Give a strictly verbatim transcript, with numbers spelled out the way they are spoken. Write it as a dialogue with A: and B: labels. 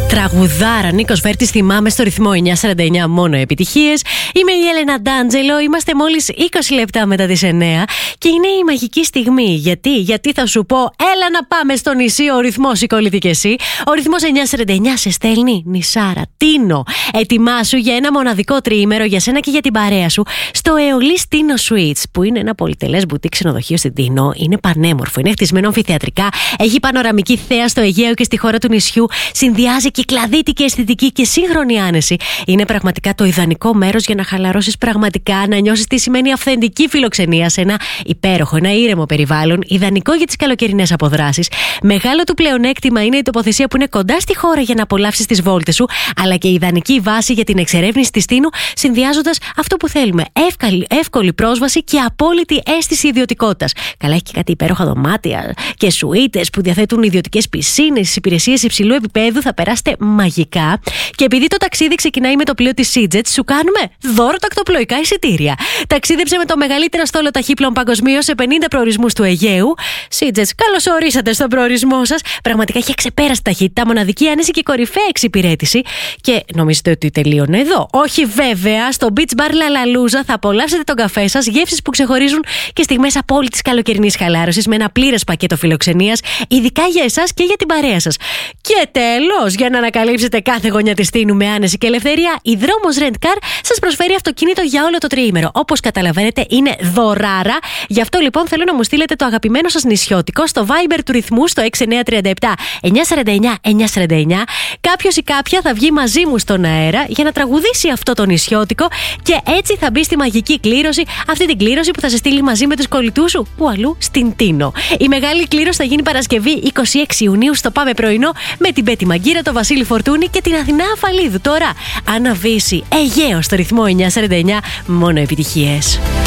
A: Τραγουδάρα Νίκος Βέρτης, θυμάμαι, στο ρυθμό εννιά σαράντα εννιά, μόνο επιτυχίες. Είμαι η Έλενα Ντάντζελο, είμαστε μόλις είκοσι λεπτά μετά τις εννιά και είναι η μαγική στιγμή. Γιατί, γιατί θα σου πω, έλα να πάμε στο νησί, ο ρυθμός σηκώλητη και εσύ. Ο ρυθμός εννιά σαράντα εννιά σε στέλνει νησάρα, Τίνο. Ετοιμάσου για ένα μοναδικό τριήμερο για σένα και για την παρέα σου στο Αεολής Τίνο Suites, που είναι ένα πολυτελές μπουτίκ ξενοδοχείο στην Τίνο. Είναι πανέμορφο, είναι χτισμένο αμφιθεατρικά, έχει πανοραμική θέα στο Αιγαίο και στη χώρα του νησιού, συνδυάζει κυκλαδίτικη αισθητική και σύγχρονη άνεση. Είναι πραγματικά το ιδανικό μέρος για να χαλαρώσεις πραγματικά, να νιώσεις τι σημαίνει αυθεντική φιλοξενία σε ένα υπέροχο, ένα ήρεμο περιβάλλον, ιδανικό για τις καλοκαιρινές αποδράσεις. Μεγάλο του πλεονέκτημα είναι η τοποθεσία που είναι κοντά στη χώρα για να απολαύσεις τις βόλτες σου, αλλά και ιδανική βάση για την εξερεύνηση της Τίνου, συνδυάζοντας αυτό που θέλουμε: εύκολη, εύκολη πρόσβαση και απόλυτη αίσθηση ιδιωτικότητας. Καλά, έχει και κάτι υπέροχα δωμάτια και σουίτες που διαθέτουν ιδιωτικές πισίνες, υπηρεσίες υψηλού επίπεδου. Θα περάσετε μαγικά. Και επειδή το ταξίδι ξεκινάει με το πλοίο της SeaJet, σου κάνουμε δώρο τακτοπλοϊκά εισιτήρια. Ταξίδεψε με το μεγαλύτερο στόλο ταχύπλων παγκοσμίως σε πενήντα προορισμούς του Αιγαίου. SeaJet, καλώς ορίσατε στον προορισμό σας. Πραγματικά έχει ξεπέραστη ταχύτητα, μοναδική άνεση και κορυφαία εξυπηρέτηση. Και νομίζετε ότι τελείωνε εδώ? Όχι, βέβαια. Στο Beach Bar Λαλαλούζα θα απολαύσετε τον καφέ σας, γεύσεις που ξεχωρίζουν και στιγμές απόλυτης καλοκαιρινής χαλάρωσης με ένα πλήρες πακέτο φιλοξενίας, ειδικά για εσάς και για την παρέα σας. Και τέλος, για να ανακαλύψετε κάθε γωνιά της Τίνου με άνεση και ελευθερία, η Δρόμος Rent Car σας προσφέρει αυτοκίνητο για όλο το τριήμερο. Όπως καταλαβαίνετε, είναι δωράρα. Γι' αυτό λοιπόν θέλω να μου στείλετε το αγαπημένο σας νησιώτικο στο Viber του ρυθμού στο έξι εννιά τρία επτά εννιά σαράντα εννιά εννιά σαράντα εννιά. Κάποιος ή κάποια θα βγει μαζί μου στον αέρα για να τραγουδήσει αυτό το νησιώτικο και έτσι θα μπει στη μαγική κλήρωση, αυτή την κλήρωση που θα σε στείλει μαζί με τους κολλητούς σου που αλλού στην Τίνο. Η μεγάλη κλήρωση θα γίνει Παρασκευή είκοσι έξι Ιουνίου στο Πάμε Πρωινό με την Πέτη Μαγκύρα, τον Βασίλη Φορτούνη και την Αθηνά Αφαλίδου. Τώρα, Άννα Βύση, Αιγαίο στο ρυθμό εννιά σαράντα εννιά, μόνο επιτυχίες.